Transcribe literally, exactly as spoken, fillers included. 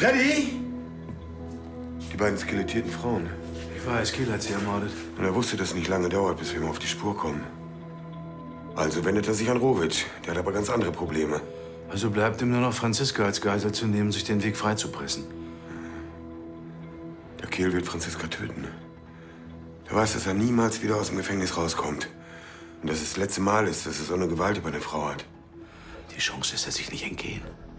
Freddy? Die beiden skelettierten Frauen. Ich weiß, Kiel hat sie ermordet. Und er wusste, dass es nicht lange dauert, bis wir ihm auf die Spur kommen. Also wendet er sich an Rovic. Der hat aber ganz andere Probleme. Also bleibt ihm nur noch Franziska als Geisel zu nehmen, sich den Weg freizupressen. Der Kehl wird Franziska töten. Er weiß, dass er niemals wieder aus dem Gefängnis rauskommt. Und dass es das letzte Mal ist, dass er so eine Gewalt über eine Frau hat. Die Chance ist, dass ich nicht entgehen.